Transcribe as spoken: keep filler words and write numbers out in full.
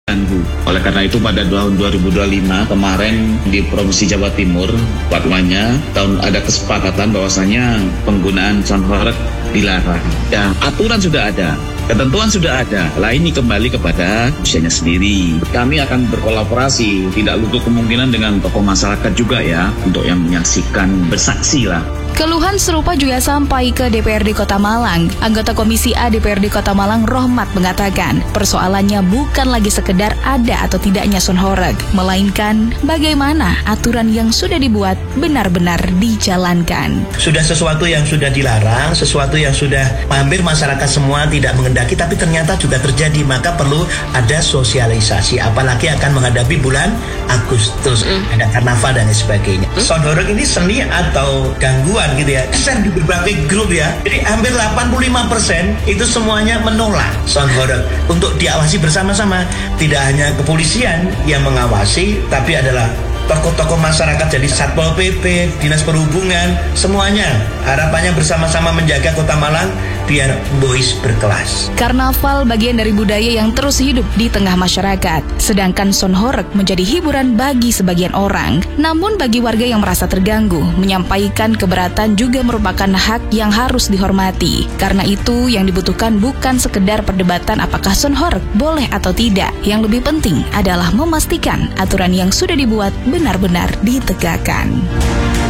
terganggu. Oleh karena itu pada tahun dua ribu dua puluh lima kemarin di Provinsi Jawa Timur, fatwanya tahun ada kesepakatan bahwasanya penggunaan sound horeg dilarang. Dan aturan sudah ada, ketentuan sudah ada. Lah ini kembali kepada usianya sendiri. Kami akan berkolaborasi, tidak luput kemungkinan dengan tokoh masyarakat juga ya, untuk yang menyaksikan, bersaksi lah. Keluhan serupa juga sampai ke D P R D Kota Malang. Anggota Komisi A D P R D Kota Malang, Rohmat, mengatakan persoalannya bukan lagi sekedar ada atau tidaknya sound horeg, melainkan bagaimana aturan yang sudah dibuat benar-benar dijalankan. Sudah sesuatu yang sudah dilarang, sesuatu yang sudah hampir masyarakat semua tidak mengendaki, tapi ternyata juga terjadi, maka perlu ada sosialisasi, apalagi akan menghadapi bulan Agustus, mm. ada karnaval dan sebagainya. Mm. Sound horeg ini seni atau gangguan gitu ya, share di berbagai grup ya. Jadi hampir delapan puluh lima persen itu semuanya menolak sound horeg untuk diawasi bersama-sama. Tidak hanya kepolisian yang mengawasi, tapi adalah tokoh-tokoh masyarakat, jadi Satpol P P, Dinas Perhubungan, semuanya harapannya bersama-sama menjaga Kota Malang biar boys berkelas. Karnaval bagian dari budaya yang terus hidup di tengah masyarakat, sedangkan sound horeg menjadi hiburan bagi sebagian orang. Namun bagi warga yang merasa terganggu, menyampaikan keberatan juga merupakan hak yang harus dihormati. Karena itu yang dibutuhkan bukan sekedar perdebatan apakah sound horeg boleh atau tidak. Yang lebih penting adalah memastikan aturan yang sudah dibuat benar-benar ditegakkan.